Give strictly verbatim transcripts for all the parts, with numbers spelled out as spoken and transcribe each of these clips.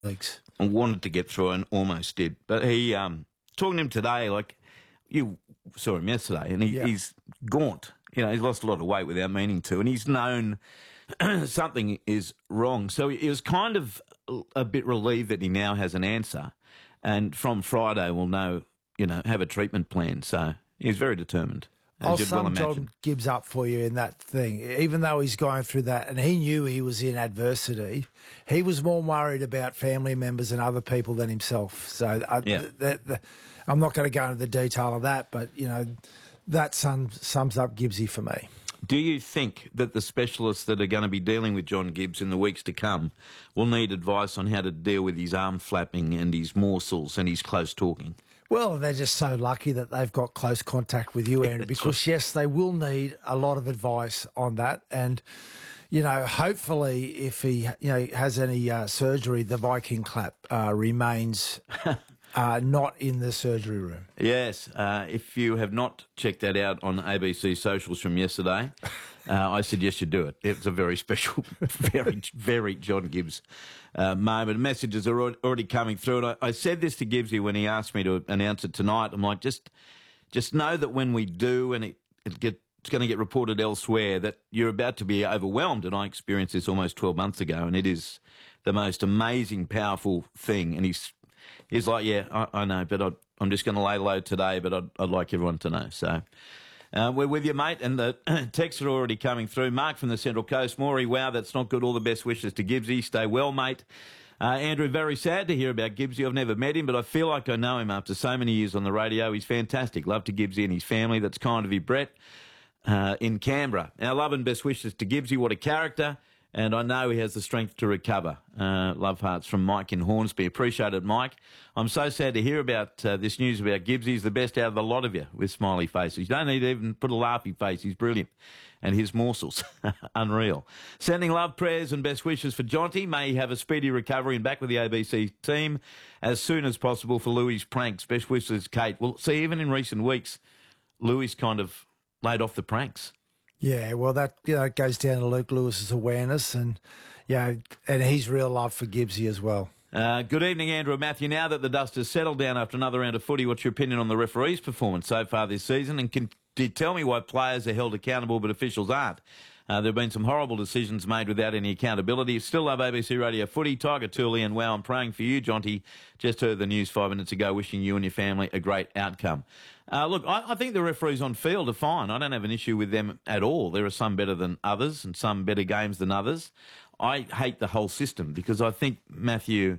leagues. I wanted to get through and almost did. But he, um, talking to him today, like you saw him yesterday, and he, Yeah. he's gaunt. You know, he's lost a lot of weight without meaning to, and he's known something is wrong. So he was kind of a bit relieved that he now has an answer, and from Friday we'll know, you know, have a treatment plan. So he's very determined. I'll sum John Gibbs up for you in that thing. Even though he's going through that, and he knew he was in adversity, he was more worried about family members and other people than himself. So I, yeah. th- th- th- I'm not going to go into the detail of that, but, you know, that sum, sums up Gibbsy for me. Do you think that the specialists that are going to be dealing with John Gibbs in the weeks to come will need advice on how to deal with his arm flapping and his morsels and his close talking? Well, they're just so lucky that they've got close contact with you, Andrew, because, yes, they will need a lot of advice on that. And, you know, hopefully if he, you know, has any uh, surgery, the Viking clap uh, remains uh, not in the surgery room. Yes. Uh, if you have not checked that out on A B C socials from yesterday, uh, I suggest you do it. It's a very special, very, very John Gibbs uh, moment. Messages are already coming through. And I, I said this to Gibbsy when he asked me to announce it tonight. I'm like, just just know that when we do, and it, it get, it's going to get reported elsewhere, that you're about to be overwhelmed. And I experienced this almost twelve months ago, and it is the most amazing, powerful thing. And he's he's like, yeah, I, I know, but I, I'm just going to lay low today, but I'd, I'd like everyone to know. So uh, we're with you, mate. And the texts are already coming through. Mark from the Central Coast. Maury, wow, that's not good. All the best wishes to Gibbsy. Stay well, mate. Uh, Andrew, very sad to hear about Gibbsy. I've never met him, but I feel like I know him after so many years on the radio. He's fantastic. Love to Gibbsy and his family. That's kind of you, Brett, uh, in Canberra. Our love and best wishes to Gibbsy. What a character. And I know he has the strength to recover. Uh, love hearts from Mike in Hornsby. Appreciate it, Mike. I'm so sad to hear about uh, this news about Gibbs. He's the best out of the lot of you with smiley faces. You don't need to even put a laughy face. He's brilliant. And his morsels, unreal. Sending love, prayers and best wishes for Jonty. May he have a speedy recovery and back with the A B C team as soon as possible for Louis' pranks. Best wishes, Kate. Well, see, even in recent weeks, Louis kind of laid off the pranks. Yeah, well, that you know, goes down to Luke Lewis's awareness and, you know, and his real love for Gibbsy as well. Uh, good evening, Andrew and Matthew. Now that the dust has settled down after another round of footy, what's your opinion on the referee's performance so far this season? And can you tell me why players are held accountable but officials aren't? Uh, there have been some horrible decisions made without any accountability. Still love A B C Radio Footy. Tiger Tooley and wow, I'm praying for you, Jonty. Just heard the news five minutes ago, wishing you and your family a great outcome. Uh, look, I, I think the referees on field are fine. I don't have an issue with them at all. There are some better than others and some better games than others. I hate the whole system because I think, Matthew,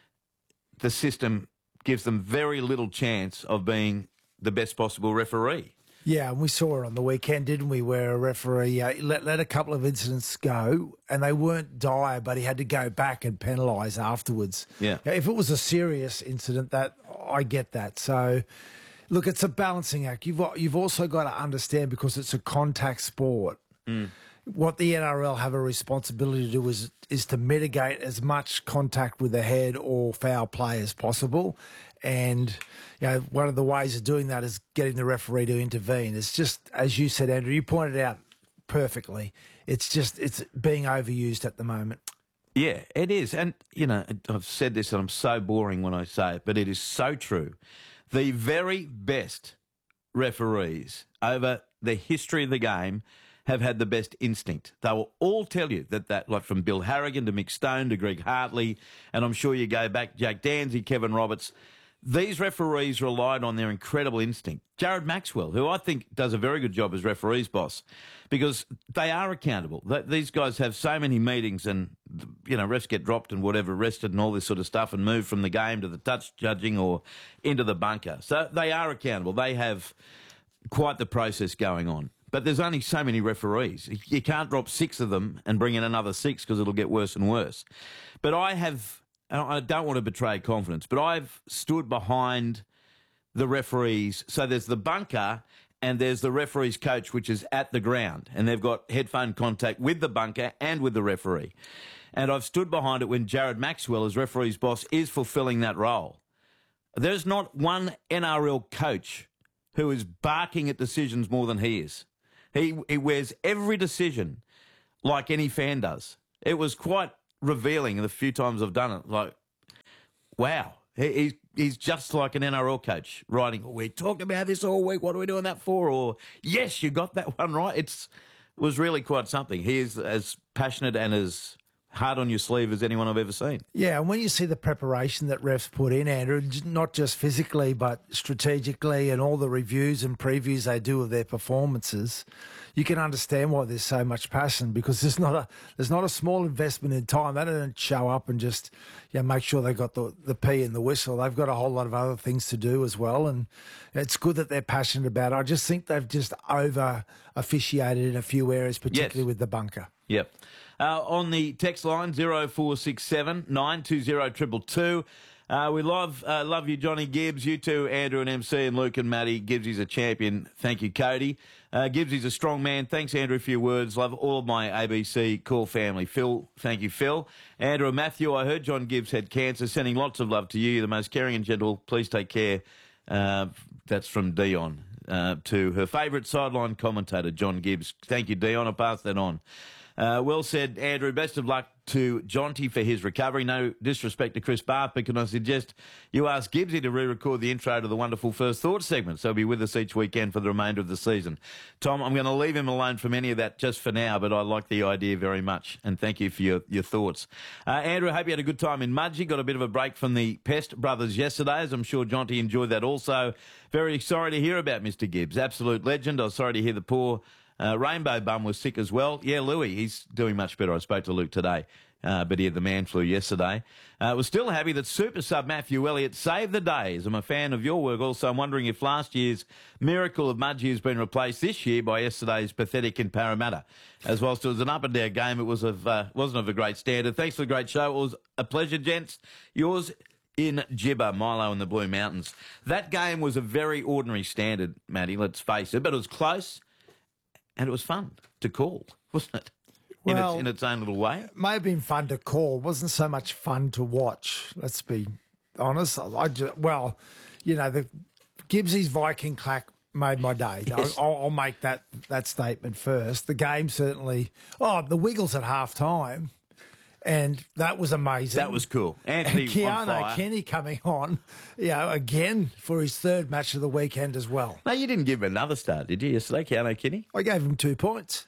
the system gives them very little chance of being the best possible referee. Yeah, and we saw it on the weekend, didn't we, where a referee uh, let, let a couple of incidents go and they weren't dire, but he had to go back and penalise afterwards. Yeah. If it was a serious incident, that I get that. So, look, it's a balancing act. You've, you've also got to understand, because it's a contact sport, mm. what the N R L have a responsibility to do is, is to mitigate as much contact with the head or foul play as possible. And, you know, one of the ways of doing that is getting the referee to intervene. It's just, as you said, Andrew, you pointed out perfectly, it's just, it's being overused at the moment. Yeah, it is. And, you know, I've said this and I'm so boring when I say it, but it is so true. The very best referees over the history of the game have had the best instinct. They will all tell you that, that like from Bill Harrigan to Mick Stone to Greg Hartley, and I'm sure you go back, Jack Danzy, Kevin Roberts, these referees relied on their incredible instinct. Jared Maxwell, who I think does a very good job as referees boss, because they are accountable. These guys have so many meetings and, you know, refs get dropped and whatever, arrested and all this sort of stuff and moved from the game to the touch judging or into the bunker. So they are accountable. They have quite the process going on. But there's only so many referees. You can't drop six of them and bring in another six because it'll get worse and worse. But I have, and I don't want to betray confidence, but I've stood behind the referees. So there's the bunker and there's the referee's coach, which is at the ground. And they've got headphone contact with the bunker and with the referee. And I've stood behind it when Jared Maxwell, as referee's boss, is fulfilling that role. There's not one N R L coach who is barking at decisions more than he is. He, he wears every decision like any fan does. It was quite revealing the few times I've done it. Like, wow. He, he's, he's just like an N R L coach writing, oh, we talked about this all week. What are we doing that for? Or, yes, you got that one right. It's, it was really quite something. He is as passionate and as hard on your sleeve as anyone I've ever seen. Yeah, and when you see the preparation that refs put in, Andrew, not just physically but strategically, and all the reviews and previews they do of their performances, you can understand why there's so much passion, because there's not a there's not a small investment in time. They don't show up and just you know, make sure they got the, the P and the whistle. They've got a whole lot of other things to do as well, and it's good that they're passionate about it. I just think they've just over officiated in a few areas, particularly yes. with the bunker. Yep. Uh, on the text line, zero four six seven nine two zero two two two. Uh, we love uh, love you, Johnny Gibbs. You too, Andrew and M C and Luke and Matty. Gibbsy's a champion. Thank you, Cody. Uh, Gibbsy's a strong man. Thanks, Andrew, for your words. Love all of my A B C Call family. Phil, thank you, Phil. Andrew and Matthew, I heard John Gibbs had cancer. Sending lots of love to you. You're the most caring and gentle. Please take care. Uh, that's from Dion uh, to her favourite sideline commentator, John Gibbs. Thank you, Dion. I'll pass that on. Uh, well said, Andrew. Best of luck to Jonty for his recovery. No disrespect to Chris Barth, but can I suggest you ask Gibbsy to re-record the intro to the wonderful First Thoughts segment, so he'll be with us each weekend for the remainder of the season. Tom, I'm going to leave him alone from any of that just for now, but I like the idea very much, and thank you for your, your thoughts. Uh, Andrew, I hope you had a good time in Mudgee. Got a bit of a break from the Pest brothers yesterday, as I'm sure Jonty enjoyed that also. Very sorry to hear about Mister Gibbs. Absolute legend. I was sorry to hear the poor Uh, Rainbow Bum was sick as well. Yeah, Louis, he's doing much better. I spoke to Luke today, uh, but he had the man flu yesterday. Uh, was still happy that super sub Matthew Elliott saved the days. I'm a fan of your work also. I'm wondering if last year's miracle of Mudgee has been replaced this year by yesterday's pathetic in Parramatta. As whilst it was an up-and-down game, it was of, uh, wasn't of a great standard. Thanks for the great show. It was a pleasure, gents. Yours in Gibber, Milo and the Blue Mountains. That game was a very ordinary standard, Matty, let's face it, but it was close. And it was fun to call, wasn't it? In, well, its, in its own little way. It may have been fun to call. It wasn't so much fun to watch, let's be honest. I just, well, you know, the Gibbsy's Viking clack made my day. Yes. I'll, I'll make that, that statement first. The game certainly... Oh, the Wiggles at half-time, and that was amazing. That was cool. Anthony and on fire. Keanu Kenny coming on, you know, again for his third match of the weekend as well. No, you didn't give him another start, did you, yesterday, Keanu Kenny? I gave him two points.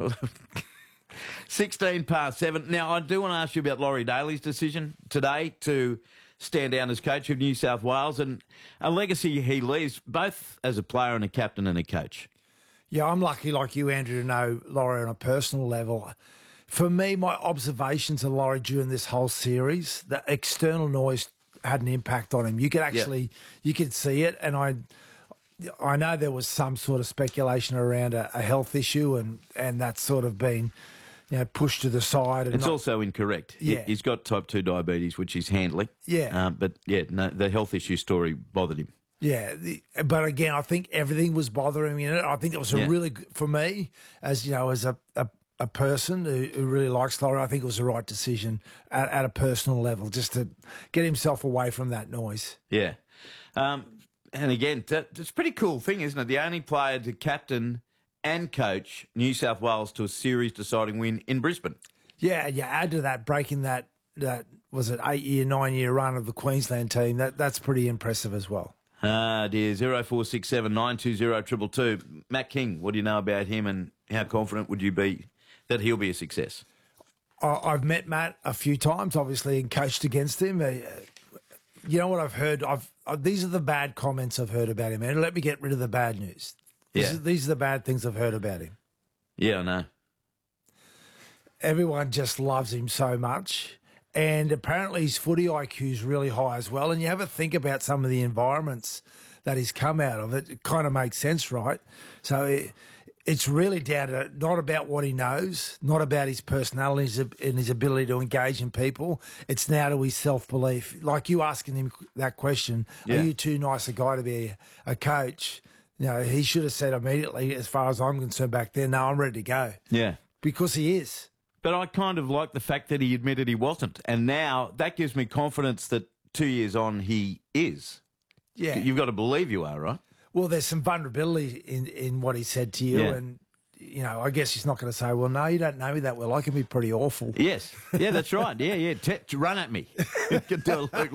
sixteen past seven. Now, I do want to ask you about Laurie Daly's decision today to stand down as coach of New South Wales, and a legacy he leaves, both as a player and a captain and a coach. Yeah, I'm lucky like you, Andrew, to know Laurie on a personal level. For me, my observations of Laurie during this whole series, the external noise had an impact on him. You could actually, yep. you could see it, and I, I know there was some sort of speculation around a, a health issue, and and that's sort of been, you know, pushed to the side. And it's not, also incorrect. Yeah. He's got type two diabetes, which he's handling. Yeah, um, but yeah, no, the health issue story bothered him. Yeah, the, but again, I think everything was bothering him in it. I think it was a yeah. really good, for me, as you know, as a, a a person who, who really likes Laurie, I think it was the right decision at, at a personal level, just to get himself away from that noise. Yeah. Um, and again, it's a pretty cool thing, isn't it? The only player to captain and coach New South Wales to a series-deciding win in Brisbane. Yeah, you add to that, breaking that, that was it, eight-year, nine-year run of the Queensland team, that that's pretty impressive as well. Ah, dear, zero four six seven nine two zero two two two. Matt King, what do you know about him, and how confident would you be that he'll be a success? I've met Matt a few times, obviously, and coached against him. You know what I've heard? I've these are the bad comments I've heard about him, and let me get rid of the bad news. These, yeah. are, these are the bad things I've heard about him. Yeah, I know. Everyone just loves him so much, and apparently his footy I Q is really high as well. And you have a think about some of the environments that he's come out of. It, it kind of makes sense, right? So it, it's really down to not about what he knows, not about his personality and his ability to engage in people. It's now to his self-belief. Like you asking him that question, yeah. Are you too nice a guy to be a, a coach? You know, he should have said immediately, as far as I'm concerned back then, no, I'm ready to go. Yeah. Because he is. But I kind of like the fact that he admitted he wasn't. And now that gives me confidence that two years on he is. Yeah. You've got to believe you are, right? Well, there's some vulnerability in, in what he said to you. Yeah. And, you know, I guess he's not going to say, well, no, you don't know me that well. I can be pretty awful. Yes. Yeah, that's right. Yeah, yeah. T- run at me. You can do it, Luke.